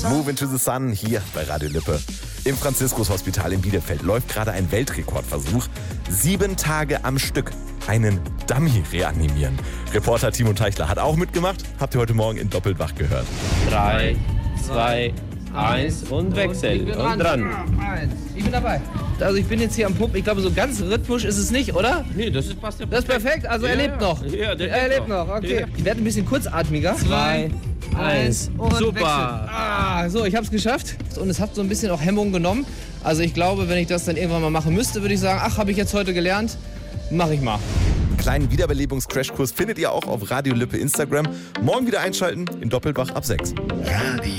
Move into the Sun hier bei Radio Lippe. Im Franziskus-Hospital in Bielefeld läuft gerade ein Weltrekordversuch. 7 Tage am Stück einen Dummy reanimieren. Reporter Timo Teichler hat auch mitgemacht. Habt ihr heute Morgen in Doppelt wach gehört. 3, 2, 1 und Wechsel. Und dran. Ich bin dabei. Also ich bin jetzt hier am Pumpen. Ich glaube, so ganz rhythmisch ist es nicht, oder? Nee, das passt ja Das ist perfekt. Also er lebt noch. Ja, Er lebt noch. Okay. Ich werde ein bisschen kurzatmiger. 2, 1 und super. So, ich habe es geschafft. Und es hat so ein bisschen auch Hemmung genommen. Also ich glaube, wenn ich das dann irgendwann mal machen müsste, würde ich sagen, ach, habe ich jetzt heute gelernt, mache ich mal. Einen kleinen Wiederbelebungs-Crashkurs findet ihr auch auf Radio Lippe Instagram. Morgen wieder einschalten in Doppeltwach ab 6. Radio